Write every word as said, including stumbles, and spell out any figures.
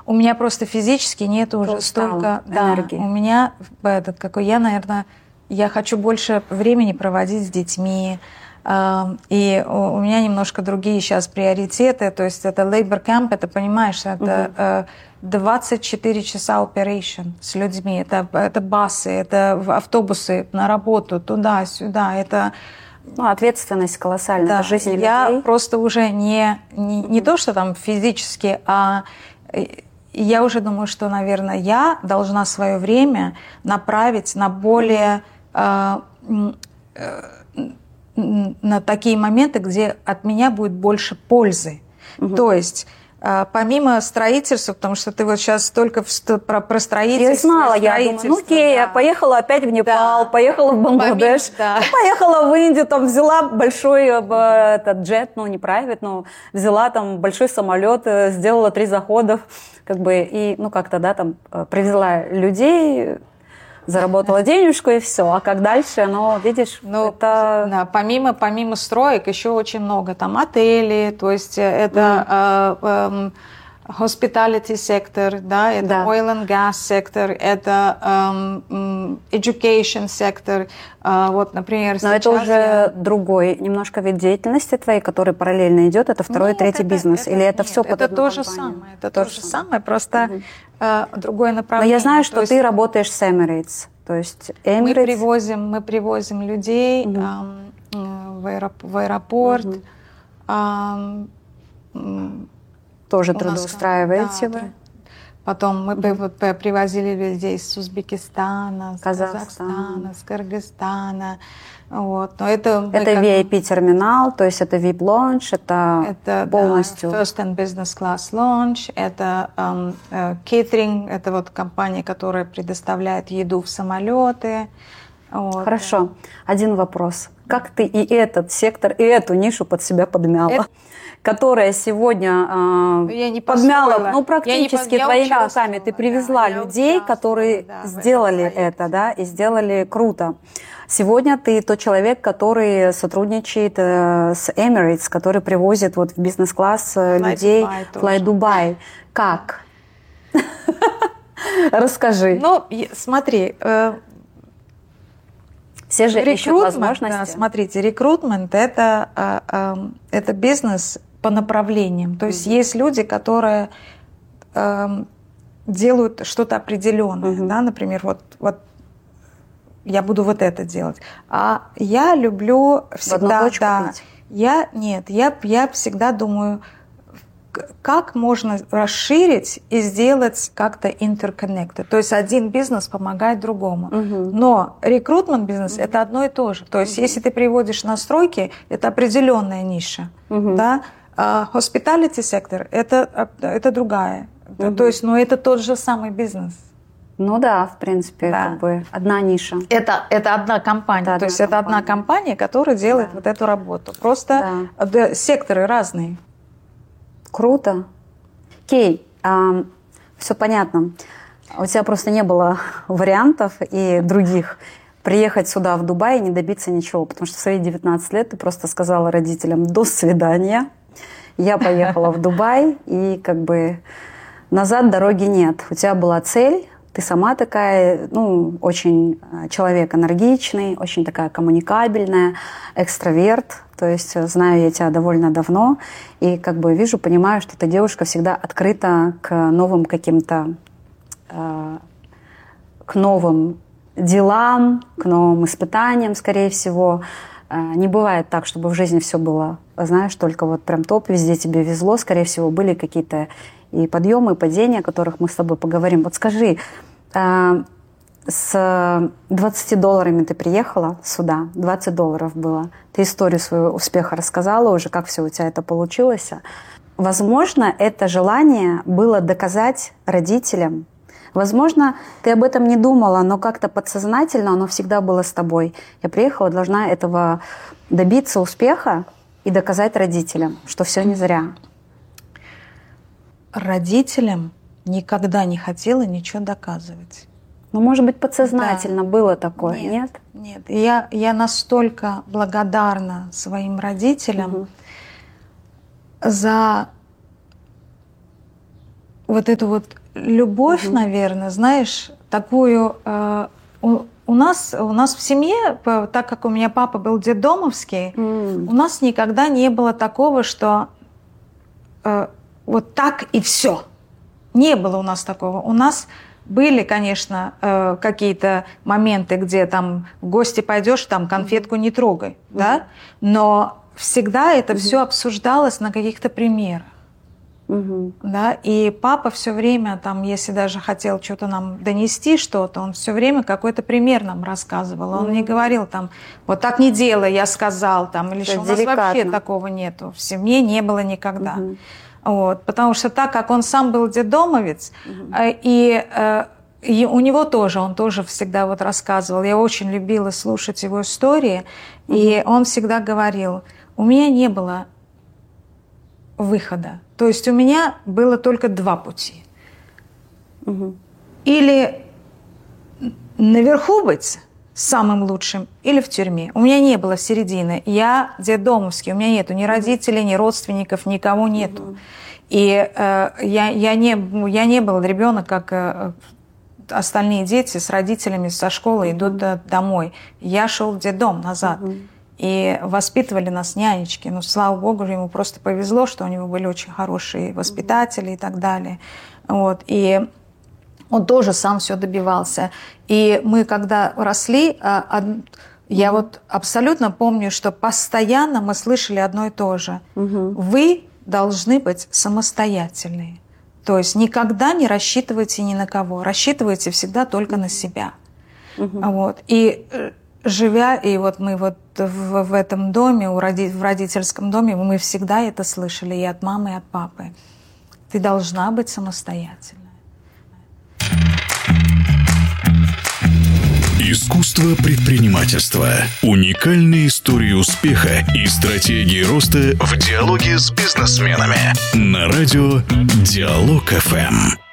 у меня просто физически нет уже Устала, столько да, энергии. У меня этот, какой я, наверное, я хочу больше времени проводить с детьми. И у меня немножко другие сейчас приоритеты. То есть это labor camp, это, понимаешь, это двадцать четыре часа operation с людьми. Это, это басы, это автобусы на работу, туда-сюда. Это ну, ответственность колоссальная, да, это жизнь людей. Я просто уже не, не, не то, что там физически, а я уже думаю, что, наверное, я должна свое время направить на более... Э, э, на такие моменты, где от меня будет больше пользы. Угу. То есть помимо строительства, потому что ты вот сейчас только про, про строительство. Я знала, я думаю, ну окей, да. я поехала опять в Непал, да. поехала в Бангладеш, да. поехала в Индию, там взяла большой этот джет, ну не private, но взяла там большой самолет, сделала три захода, как бы, и ну как-то, да, там привезла людей, заработала денежку и все. А как дальше? Но видишь, ну, это... Да, помимо, помимо строек еще очень много. Там отели, то есть это mm. э, э, hospitality сектор, да, это да. oil and gas сектор, это э, education сектор. Э, вот, например, Но это уже я... другой немножко вид деятельности твоей, который параллельно идет. Это второй, нет, третий это, бизнес? Это, Или это нет, все под это одну то же компанию? самое. Это то, то же самое, просто mm-hmm. э, другое направление. Но я знаю, что то есть... ты работаешь с Emirates. То есть Emirates... мы привозим, мы привозим людей угу. эм, в, аэроп, в аэропорт. Угу. Эм, Тоже трудоустраиваете да, вы? Потом мы угу. привозили людей с Узбекистана, с Казахстан. Казахстана, с Кыргызстана. Вот. Но это это ви ай пи-терминал, то есть это ви ай пи-лонж, это, это полностью... Да, First and Business Class Launch, это um, uh, catering, это вот компания, которая предоставляет еду в самолеты. Вот. Хорошо. Один вопрос. Как ты и этот сектор, и эту нишу под себя подмяла? Это... которая сегодня э, я не подмяла, ну, практически я не, твоими руками. Ты привезла да, людей, которые да, сделали это, да, и сделали круто. Сегодня ты тот человек, который сотрудничает э, с Emirates, который привозит вот в бизнес-класс э, людей в Fly Dubai. Как? Расскажи. Ну, смотри, все же ищут возможности. Смотрите, рекрутмент это это бизнес по направлениям. То есть есть люди, которые делают что-то определенное, да, например, вот вот я буду вот это делать. А я люблю всегда, да, я, нет, я, я всегда думаю, как можно расширить и сделать как-то interconnected. То есть один бизнес помогает другому. Uh-huh. Но рекрутмент бизнес uh-huh. это одно и то же. То есть uh-huh. если ты приводишь настройки, это определенная ниша. Uh-huh. Да? А hospitality сектор это, это другая. Uh-huh. То есть, но это тот же самый бизнес. Ну да, в принципе, да. как бы одна ниша. Это, это одна компания. Это То одна есть компания. Это одна компания, которая делает да. вот эту работу. Просто да. секторы разные. Круто. Кей, а, все понятно. У тебя просто не было вариантов и других приехать сюда, в Дубай, и не добиться ничего. Потому что в свои девятнадцать лет ты просто сказала родителям «до свидания». Я поехала в Дубай, и как бы назад дороги нет. У тебя была цель. Ты сама такая, ну, очень человек энергичный, очень такая коммуникабельная, экстраверт. То есть знаю я тебя довольно давно и как бы вижу, понимаю, что эта девушка всегда открыта к новым каким-то, э, к новым делам, к новым испытаниям, скорее всего. Э, не бывает так, чтобы в жизни все было, знаешь, только вот прям топ, везде тебе везло. Скорее всего, были какие-то и подъемы, и падения, о которых мы с тобой поговорим. Вот скажи, э, с двадцатью долларами ты приехала сюда, двадцать долларов было. Ты историю своего успеха рассказала уже, как все у тебя это получилось. Возможно, это желание было доказать родителям. Возможно, ты об этом не думала, но как-то подсознательно оно всегда было с тобой. Я приехала, должна этого добиться успеха и доказать родителям, что все не зря. Родителям никогда не хотела ничего доказывать. Ну, может быть, подсознательно да. было такое, нет? Нет, нет. Я, я настолько благодарна своим родителям угу. за вот эту вот любовь, угу. наверное, знаешь, такую... Э, у, у, нас, у нас в семье, так как у меня папа был детдомовский, mm. у нас никогда не было такого, что э, вот так и все. Не было у нас такого. У нас были, конечно, э, какие-то моменты, где там в гости пойдешь, там конфетку не трогай, mm. да? Но всегда это mm-hmm. все обсуждалось на каких-то примерах. Угу. Да, и папа все время, там, если даже хотел что-то нам донести, что-то, он все время какой-то пример нам рассказывал. Он угу. не говорил там, вот так не делай, я сказал, там, или что. У нас вообще такого нету. В семье не было никогда. Угу. Вот, потому что так как он сам был детдомовец, угу. и, и у него тоже, он тоже всегда вот рассказывал. Я очень любила слушать его истории, угу. и он всегда говорил, у меня не было выхода. То есть у меня было только два пути. Угу. Или наверху быть самым лучшим, или в тюрьме. У меня не было середины. Я детдомовский, у меня нету ни родителей, ни родственников, никого нету. Угу. И э, я, я, не, я не был ребенок, как э, остальные дети с родителями со школы идут угу. домой. Я шел в детдом назад. Угу. И воспитывали нас нянечки. Ну, слава богу, ему просто повезло, что у него были очень хорошие воспитатели и так далее. Вот. И он тоже сам все добивался. И мы, когда росли, я вот абсолютно помню, что постоянно мы слышали одно и то же. Угу. Вы должны быть самостоятельные. То есть никогда не рассчитывайте ни на кого. Рассчитывайте всегда только на себя. Угу. Вот. И живя, и вот мы вот в, в этом доме, у роди, в родительском доме, мы всегда это слышали и от мамы, и от папы. Ты должна быть самостоятельной. Искусство предпринимательства. Уникальные истории успеха и стратегии роста в диалоге с бизнесменами. На радио Диалог эф эм.